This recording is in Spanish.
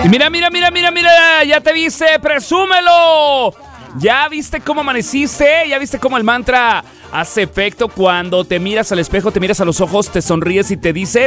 Mira, ya te viste, presúmelo. ¿Ya viste cómo amaneciste? ¿Ya viste cómo el mantra hace efecto cuando te miras al espejo, te miras a los ojos, te sonríes y te dices: